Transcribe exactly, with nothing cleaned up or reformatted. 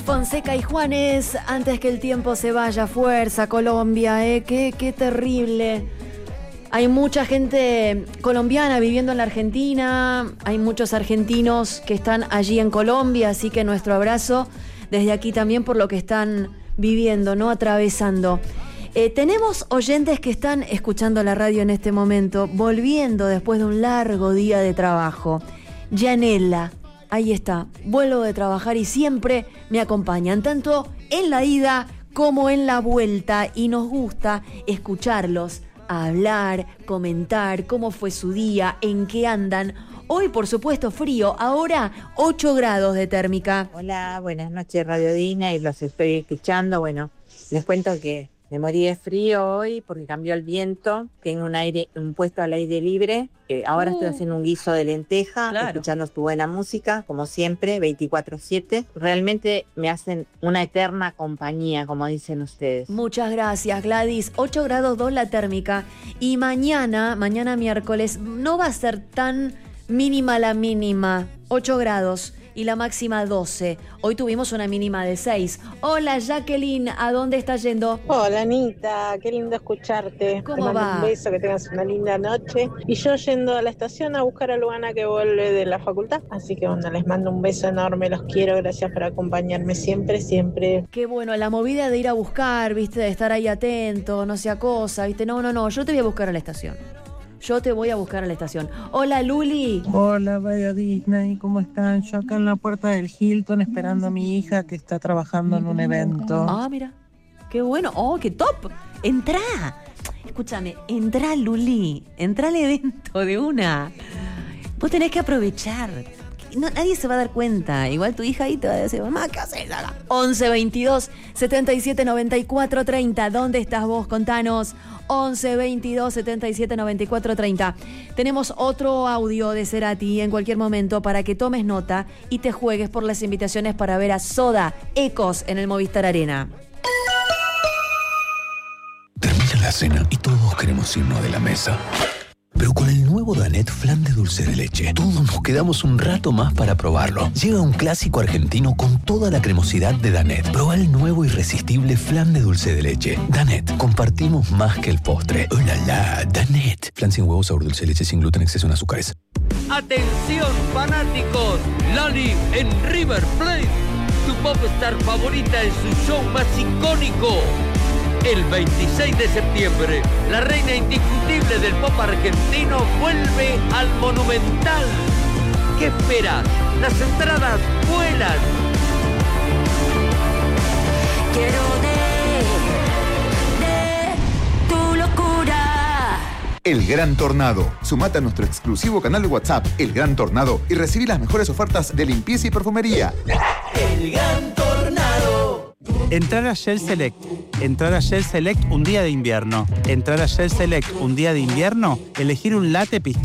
Fonseca y Juanes, antes que el tiempo se vaya. Fuerza, Colombia, ¿eh? Qué, qué terrible. Hay mucha gente colombiana viviendo en la Argentina, hay muchos argentinos que están allí en Colombia, así que nuestro abrazo desde aquí también por lo que están viviendo, ¿no? Atravesando. Eh, tenemos oyentes que están escuchando la radio en este momento, volviendo después de un largo día de trabajo. Yanela, ahí está, vuelvo de trabajar y siempre me acompañan, tanto en la ida como en la vuelta, y nos gusta escucharlos hablar, comentar cómo fue su día, en qué andan. Hoy, por supuesto, frío, ahora ocho grados de térmica. Hola, buenas noches, Radio Dina, y los estoy escuchando. Bueno, les cuento que me morí de frío hoy porque cambió el viento. Tengo un aire, un puesto al aire libre. Eh, ahora uh, estoy haciendo un guiso de lenteja, claro, escuchando tu buena música, como siempre, veinticuatro siete. Realmente me hacen una eterna compañía, como dicen ustedes. Muchas gracias, Gladys. ocho grados dos la térmica. Y mañana, mañana miércoles, no va a ser tan mínima la mínima. ocho grados. Y la máxima doce. Hoy tuvimos una mínima de seis. Hola, Jacqueline, ¿a dónde estás yendo? Hola, Anita, qué lindo escucharte. ¿Cómo Te mando va? un beso, que tengas una linda noche. Y yo yendo a la estación a buscar a Luana, que vuelve de la facultad. Así que bueno, les mando un beso enorme, los quiero, gracias por acompañarme siempre, siempre. Qué bueno, la movida de ir a buscar, viste, de estar ahí atento, no sea cosa, viste, no, no, no, yo te voy a buscar a la estación. Yo te voy a buscar a la estación. Hola, Luli. Hola, Radio Disney, ¿cómo están? Yo acá en la puerta del Hilton esperando a mi hija que está trabajando en un evento. Ah, mira. Qué bueno. Oh, qué top. Entrá. Escúchame, entrá, Luli. Entrá al evento de una. Vos tenés que aprovechar. No, nadie se va a dar cuenta. Igual tu hija ahí te va a decir, mamá, ¿qué haces acá? once veintidós setenta y siete noventa y cuatro treinta. ¿Dónde estás vos? Contanos. once veintidós setenta y siete noventa y cuatro treinta. Tenemos otro audio de Cerati en cualquier momento para que tomes nota y te juegues por las invitaciones para ver a Soda Ecos en el Movistar Arena. Termina la cena y todos queremos irnos de la mesa. Pero con el nuevo Danette Flan de dulce de leche, todos nos quedamos un rato más para probarlo. Llega un clásico argentino con toda la cremosidad de Danette. Proba el nuevo irresistible flan de dulce de leche. Danette, compartimos más que el postre. ¡Oh, la, la! Danette. Flan sin huevo, sabor dulce de leche, sin gluten, exceso en azúcares. ¡Atención, fanáticos! Lali en River Plate. Tu popstar favorita en su show más icónico. El veintiséis de septiembre, la reina indiscutible del pop argentino vuelve al Monumental. ¿Qué esperas? Las entradas vuelan. Quiero de, de tu locura. El Gran Tornado. Sumate a nuestro exclusivo canal de WhatsApp, El Gran Tornado, y recibí las mejores ofertas de limpieza y perfumería. El Gran Tornado. Entrar a Shell Select. Entrar a Shell Select un día de invierno. Entrar a Shell Select un día de invierno. Elegir un latte pistachio.